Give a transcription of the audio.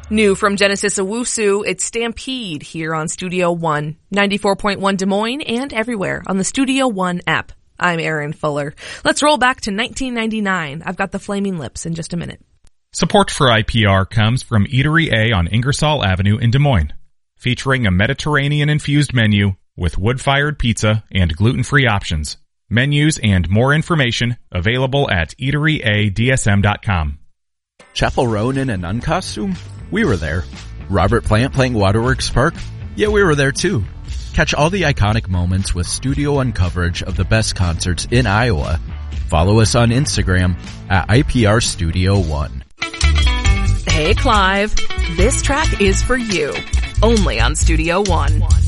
New from Genesis Owusu, it's Stampede here on Studio One, 94.1 Des Moines and everywhere on the Studio One app. I'm Erin Fuller. Let's roll back to 1999. I've got the Flaming Lips in just a minute. Support for IPR comes from Eatery A on Ingersoll Avenue in Des Moines, featuring a Mediterranean-infused menu with wood-fired pizza and gluten-free options. Menus and more information available at eateryadsm.com. Chapel Roan in a nun costume? We were there. Robert Plant playing Waterworks Park? Yeah, we were there too. Catch all the iconic moments with Studio One coverage of the best concerts in Iowa. Follow us on Instagram at IPR Studio One. Hey Clive, this track is for you, only on Studio One.